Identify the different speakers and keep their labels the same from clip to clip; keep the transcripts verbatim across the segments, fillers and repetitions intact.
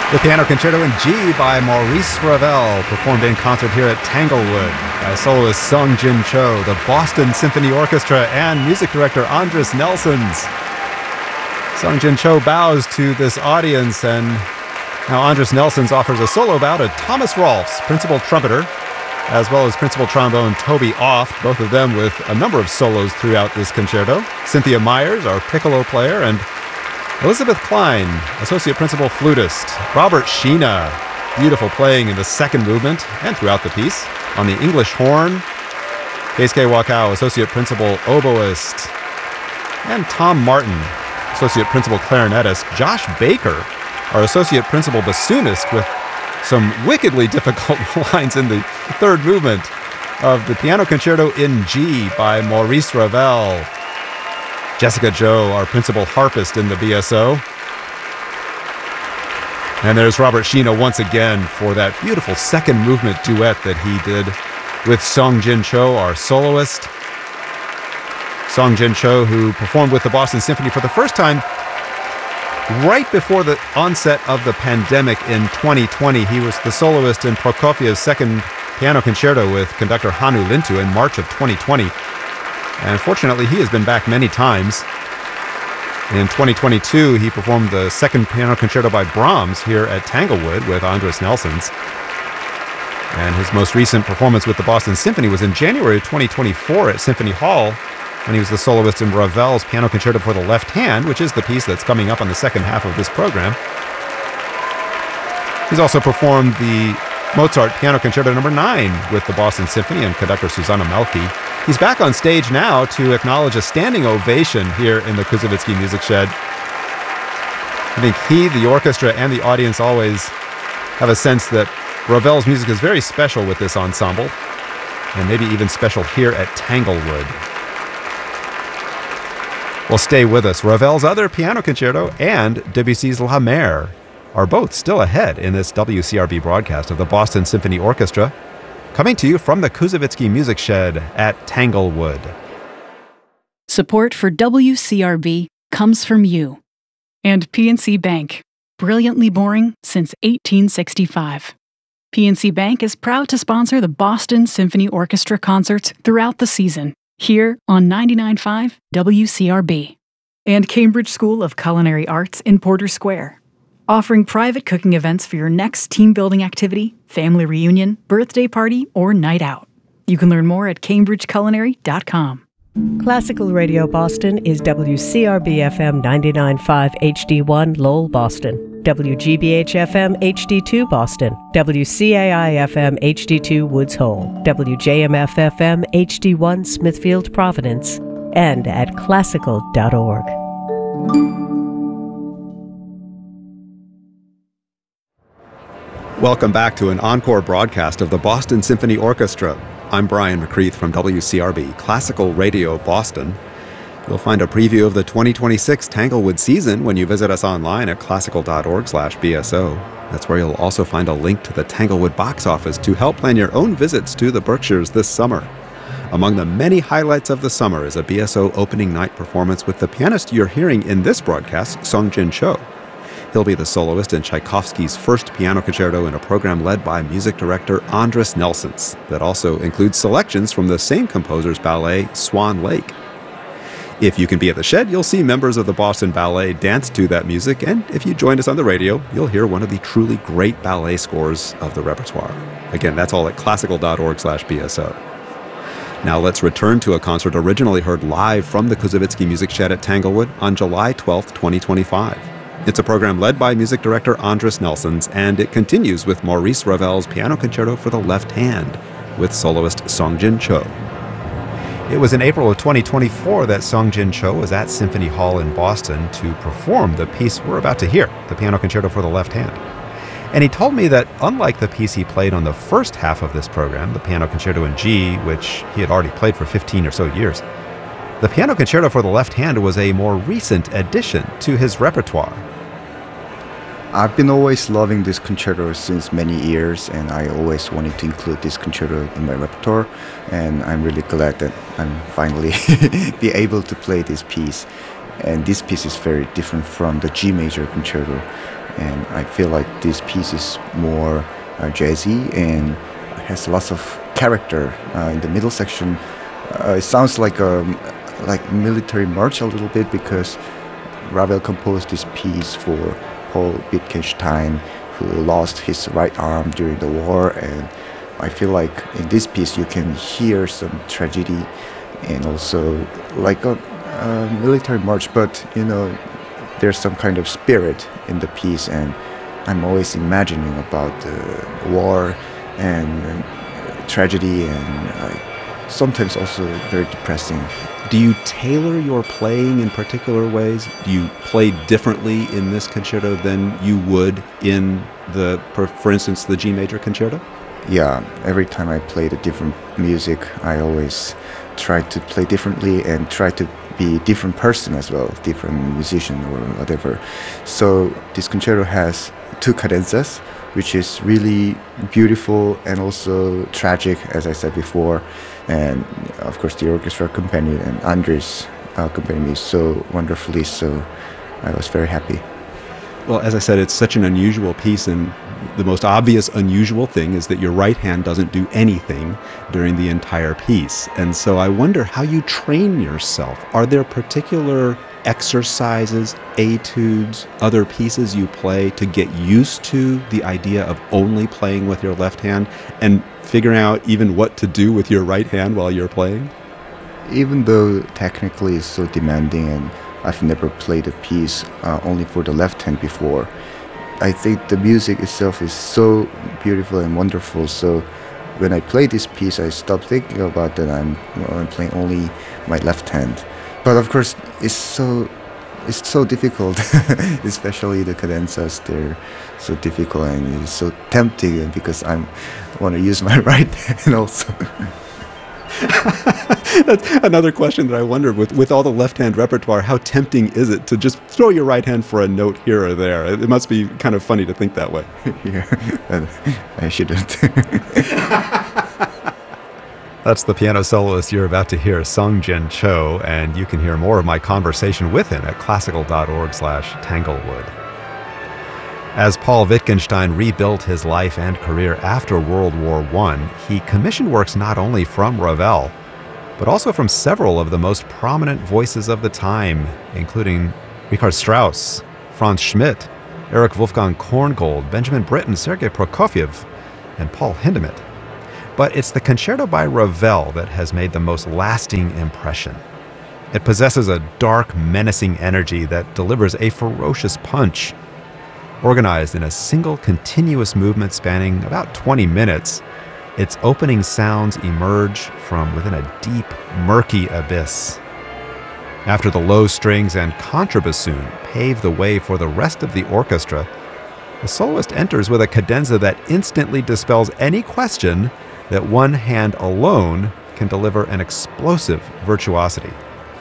Speaker 1: The Piano Concerto in G by Maurice Ravel, performed in concert here at Tanglewood by soloist Sung Jin Cho, the Boston Symphony Orchestra, and music director Andris Nelsons. Sung Jin Cho bows to this audience, and now Andris Nelsons offers a solo bow to Thomas Rolfs, principal trumpeter, as well as principal trombone Toby Oft, both of them with a number of solos throughout this concerto. Cynthia Myers, our piccolo player, and Elizabeth Klein, associate principal flutist. Robert Sheena, beautiful playing in the second movement and throughout the piece. On the English horn, Keisuke Wakao, associate principal oboist. And Tom Martin, associate principal clarinetist. Josh Baker, our associate principal bassoonist, with some wickedly difficult lines in the third movement of the Piano Concerto in G by Maurice Ravel. Jessica Joe, our principal harpist in the B S O. And there's Robert Sheena once again for that beautiful second movement duet that he did with Sung Jin Cho, our soloist. Sung Jin Cho, who performed with the Boston Symphony for the first time right before the onset of the pandemic in twenty twenty. He was the soloist in Prokofiev's second piano concerto with conductor Hannu Lintu in March of twenty twenty. And fortunately, he has been back many times. In twenty twenty-two, he performed the second piano concerto by Brahms here at Tanglewood with Andris Nelsons. And his most recent performance with the Boston Symphony was in January of twenty twenty-four at Symphony Hall, when he was the soloist in Ravel's Piano Concerto for the Left Hand, which is the piece that's coming up on the second half of this program. He's also performed the Mozart Piano Concerto number nine with the Boston Symphony and conductor Susanna Melke. He's back on stage now to acknowledge a standing ovation here in the Kuzovitsky Music Shed. I think he, the orchestra, and the audience always have a sense that Ravel's music is very special with this ensemble, and maybe even special here at Tanglewood. Well, stay with us. Ravel's other piano concerto and Debussy's La Mer are both still ahead in this W C R B broadcast of the Boston Symphony Orchestra, coming to you from the Kuzovitsky Music Shed at Tanglewood.
Speaker 2: Support for W C R B comes from you and P N C Bank, brilliantly boring since eighteen sixty-five. P N C Bank is proud to sponsor the Boston Symphony Orchestra concerts throughout the season, here on ninety-nine point five W C R B. And Cambridge School of Culinary Arts in Porter Square, offering private cooking events for your next team-building activity, family reunion, birthday party, or night out. You can learn more at cambridge culinary dot com.
Speaker 3: Classical Radio Boston is W C R B F M ninety-nine point five H D one Lowell, Boston, W G B H F M H D two Boston, W C A I F M H D two Woods Hole, W J M F F M H D one Smithfield, Providence, and at classical dot org.
Speaker 1: Welcome back to an encore broadcast of the Boston Symphony Orchestra. I'm Brian McCreath from W C R B, Classical Radio Boston. You'll find a preview of the twenty twenty-six Tanglewood season when you visit us online at classical dot org slash B S O. That's where you'll also find a link to the Tanglewood box office to help plan your own visits to the Berkshires this summer. Among the many highlights of the summer is a B S O opening night performance with the pianist you're hearing in this broadcast, Sung Jin Cho. He'll be the soloist in Tchaikovsky's first piano concerto in a program led by music director Andris Nelsons that also includes selections from the same composer's ballet, Swan Lake. If you can be at the Shed, you'll see members of the Boston Ballet dance to that music, and if you join us on the radio, you'll hear one of the truly great ballet scores of the repertoire. Again, that's all at classical dot org slash B S O. Now let's return to a concert originally heard live from the Kuzovitsky Music Shed at Tanglewood on July twelfth, twenty twenty-five. It's a program led by music director Andris Nelsons, and it continues with Maurice Ravel's Piano Concerto for the Left Hand with soloist Sung Jin Cho. It was in April of twenty twenty-four that Sung Jin Cho was at Symphony Hall in Boston to perform the piece we're about to hear, the Piano Concerto for the Left Hand. And he told me that unlike the piece he played on the first half of this program, the Piano Concerto in G, which he had already played for fifteen or so years, the Piano Concerto for the Left Hand was a more recent addition to his repertoire.
Speaker 4: I've been always loving this concerto since many years, and I always wanted to include this concerto in my repertoire, and I'm really glad that I'm finally be able to play this piece. And this piece is very different from the G major concerto, and I feel like this piece is more uh, jazzy and has lots of character. Uh, in the middle section, uh, it sounds like a like military march a little bit, because Ravel composed this piece for Paul Wittgenstein, who lost his right arm during the war, and I feel like in this piece you can hear some tragedy and also like a, a military march, but you know, there's some kind of spirit in the piece, and I'm always imagining about the war and uh, tragedy, and like sometimes also very depressing.
Speaker 1: Do you tailor your playing in particular ways? Do you play differently in this concerto than you would in the, for, for instance, the G major concerto?
Speaker 4: Yeah, every time I play the different music, I always try to play differently and try to be a different person as well, different musician or whatever. So this concerto has two cadenzas, which is really beautiful and also tragic, as I said before. And of course the orchestra accompanied, and Andres accompanied me so wonderfully, so I was very happy.
Speaker 1: Well, as I said, it's such an unusual piece, and the most obvious unusual thing is that your right hand doesn't do anything during the entire piece. And so I wonder how you train yourself. Are there particular exercises, etudes, other pieces you play to get used to the idea of only playing with your left hand and figuring out even what to do with your right hand while you're playing?
Speaker 4: Even though technically it's so demanding and I've never played a piece uh, only for the left hand before, I think the music itself is so beautiful and wonderful. So when I play this piece, I stop thinking about that I'm, you know, I'm playing only my left hand. But of course, it's so it's so difficult, especially the cadenzas. They're so difficult, and it's so tempting because I want to use my right hand also.
Speaker 1: That's another question that I wondered, with, with all the left-hand repertoire, how tempting is it to just throw your right hand for a note here or there? It, it must be kind of funny to think that way.
Speaker 4: Yeah, I shouldn't.
Speaker 1: That's the piano soloist you're about to hear, Sung-Jin Cho, and you can hear more of my conversation with him at classical.org slash Tanglewood. As Paul Wittgenstein rebuilt his life and career after World War One, he commissioned works not only from Ravel, but also from several of the most prominent voices of the time, including Richard Strauss, Franz Schmidt, Erich Wolfgang Korngold, Benjamin Britten, Sergei Prokofiev, and Paul Hindemith. But it's the concerto by Ravel that has made the most lasting impression. It possesses a dark, menacing energy that delivers a ferocious punch. Organized in a single continuous movement spanning about twenty minutes, its opening sounds emerge from within a deep, murky abyss. After the low strings and contrabassoon pave the way for the rest of the orchestra, the soloist enters with a cadenza that instantly dispels any question that one hand alone can deliver an explosive virtuosity.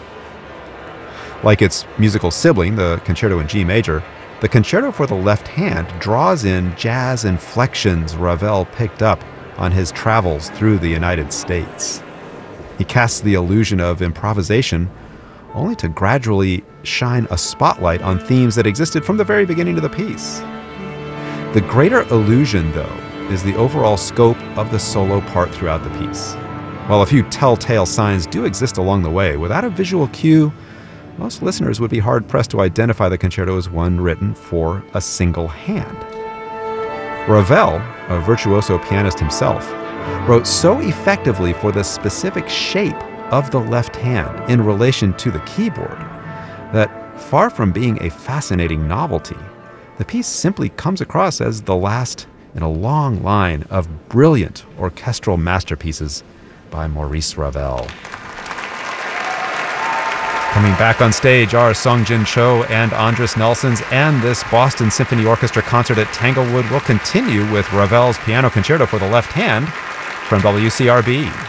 Speaker 1: Like its musical sibling, the concerto in G major, the concerto for the left hand draws in jazz inflections Ravel picked up on his travels through the United States. He casts the illusion of improvisation only to gradually shine a spotlight on themes that existed from the very beginning of the piece. The greater illusion, though, is the overall scope of the solo part throughout the piece. While a few telltale signs do exist along the way, without a visual cue, most listeners would be hard-pressed to identify the concerto as one written for a single hand. Ravel, a virtuoso pianist himself, wrote so effectively for the specific shape of the left hand in relation to the keyboard that, far from being a fascinating novelty, the piece simply comes across as the last in a long line of brilliant orchestral masterpieces by Maurice Ravel. Coming back on stage are Sung-Jin Cho and Andres Nelsons, and this Boston Symphony Orchestra concert at Tanglewood will continue with Ravel's Piano Concerto for the Left Hand from W C R B.